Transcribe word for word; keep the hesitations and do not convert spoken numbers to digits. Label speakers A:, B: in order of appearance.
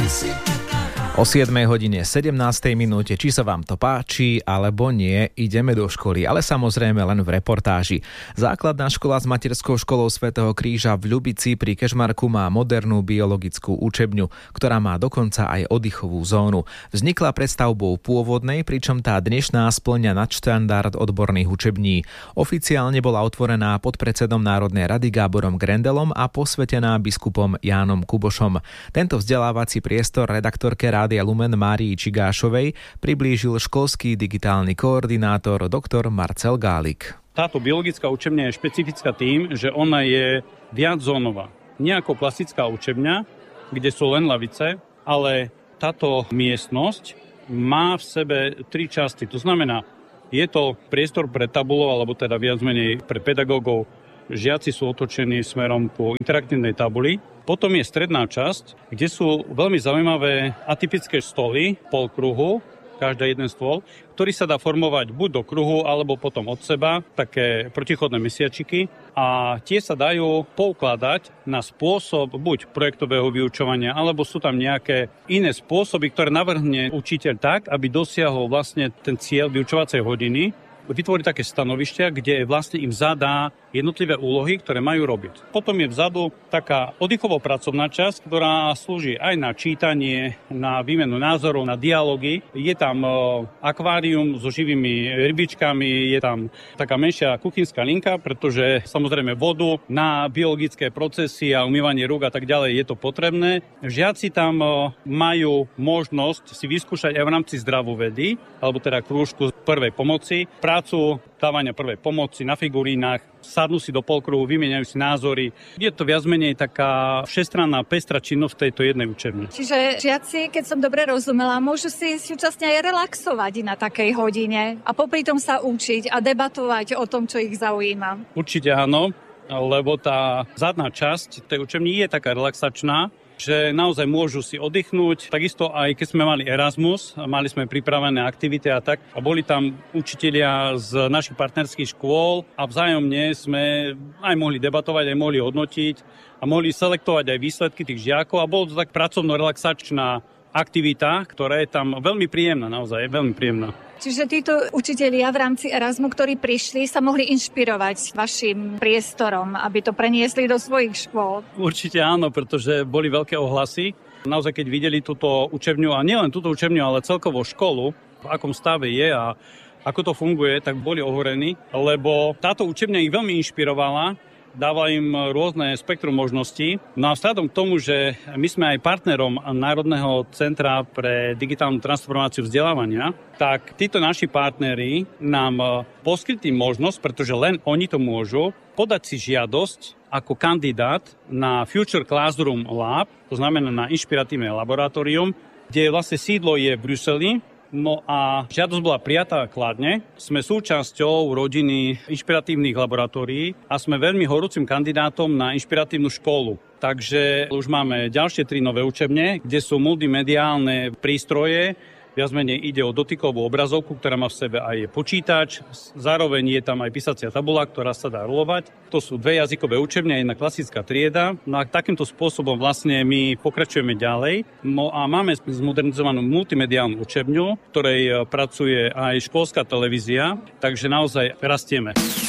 A: O siedmej hodine sedemnástej minúte, či sa vám to páči, alebo nie, ideme do školy, ale samozrejme len v reportáži. Základná škola s materskou školou Svätého Kríža v Ľubici pri Kežmarku má modernú biologickú učebňu, ktorá má dokonca aj oddychovú zónu. Vznikla prestavbou pôvodnej, pričom tá dnešná spĺňa nadštandard odborných učební. Oficiálne bola otvorená podpredsedom Národnej rady Gáborom Grendelom a posvetená biskupom Jánom Kubošom. Tento vzdelávací priestor redaktorke Rádia Lumen Márii Čigášovej priblížil školský digitálny koordinátor doktor Marcel Gálik.
B: Táto biologická učebňa je špecifická tým, že ona je viaczónová. Nie ako klasická učebňa, kde sú len lavice, ale táto miestnosť má v sebe tri časti. To znamená, je to priestor pre tabulov, alebo teda viac menej pre pedagógov. Žiaci sú otočení smerom po interaktívnej tabuli. Potom je stredná časť, kde sú veľmi zaujímavé atypické stoly, polkruhu, každý jeden stôl, ktorý sa dá formovať buď do kruhu, alebo potom od seba, také protichodné mesiačiky. A tie sa dajú poukladať na spôsob buď projektového vyučovania, alebo sú tam nejaké iné spôsoby, ktoré navrhne učiteľ tak, aby dosiahol vlastne ten cieľ vyučovacej hodiny. Vytvorí také stanovištia, kde vlastne im zadá jednotlivé úlohy, ktoré majú robiť. Potom je vzadu taká oddychovo-pracovná časť, ktorá slúži aj na čítanie, na výmenu názorov, na dialógy. Je tam akvárium so živými rybičkami, je tam taká menšia kuchynská linka, pretože samozrejme vodu na biologické procesy a umývanie rúk a tak ďalej je to potrebné. Žiaci tam majú možnosť si vyskúšať aj v rámci zdravovedy, alebo teda krúžku prvej pomoci, prácu dávania prvej pomoci na figurínach, sadnú si do polkruhu, vymieňajú si názory. Je to viac menej taká všestranná pestrá činnosť v tejto jednej učebni.
C: Čiže žiaci, keď som dobre rozumela, môžu si súčasne aj relaxovať na takej hodine a popri tom sa učiť a debatovať o tom, čo ich zaujíma.
B: Určite áno, lebo tá zadná časť tej učebni je taká relaxačná, že naozaj môžu si oddychnúť. Takisto aj keď sme mali Erasmus, mali sme pripravené aktivity a tak, a boli tam učitelia z našich partnerských škôl a vzájomne sme aj mohli debatovať, aj mohli hodnotiť a mohli selektovať aj výsledky tých žiakov a bolo to tak pracovno-relaxačná aktivita, ktorá je tam veľmi príjemná, naozaj je veľmi príjemná.
C: Čiže títo učitelia v rámci Erasmu, ktorí prišli, sa mohli inšpirovať vašim priestorom, aby to preniesli do svojich škôl?
B: Určite áno, pretože boli veľké ohlasy. Naozaj, keď videli túto učebňu, a nielen túto učebňu, ale celkovo školu, v akom stave je a ako to funguje, tak boli ohorení, lebo táto učebňa ich veľmi inšpirovala. Dáva im rôzne spektrum možností. No a vzhľadom k tomu, že my sme aj partnerom Národného centra pre digitálnu transformáciu vzdelávania, tak títo naši partneri nám poskytli možnosť, pretože len oni to môžu, podať si žiadosť ako kandidát na Future Classroom Lab, to znamená na inšpiratívne laboratórium, kde vlastne sídlo je v Bruseli. No a žiadosť bola prijatá kladne. Sme súčasťou rodiny inšpiratívnych laboratórií a sme veľmi horúcim kandidátom na inšpiratívnu školu. Takže už máme ďalšie tri nové učebne, kde sú multimediálne prístroje. Viac menej ide o dotykovú obrazovku, ktorá má v sebe aj počítač. Zároveň je tam aj písacia tabuľa, ktorá sa dá rolovať. To sú dve jazykové učebne, jedna klasická trieda. No a takýmto spôsobom vlastne my pokračujeme ďalej. No a máme zmodernizovanú multimediálnu učebňu, v ktorej pracuje aj školská televízia, takže naozaj rastieme.